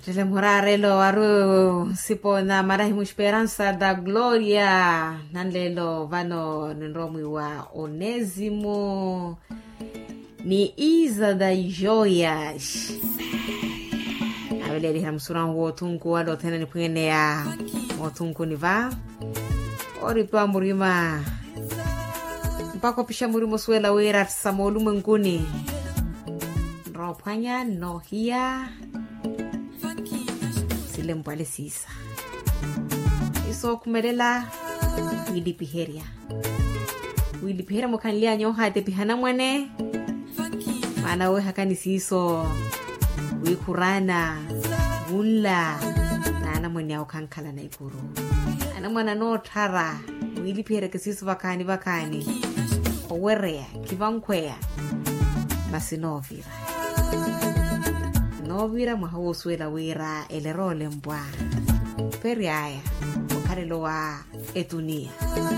Tele morarelo waru sipo na marahimu esperança da glória nanlelo vano nromi wa Onésimo ni Isa das joias abeleli hamsuran wotunku wado tena ni pwene ya wotunku ni va oripa murima mpako pisha murimo suela wera samolu menguni ropanya no hia silempale sisa iso kumelela wilipiheria mokanlia nyoha te pihana mwane mana we hakani siso wikurana unla na ana mwane au kankala na ikuru ana mwana no tara wilipihera kesiso bakani owerea kivankwea basi novira mwahawo suela wira elerole mbwa periaya ukarelo wa etunia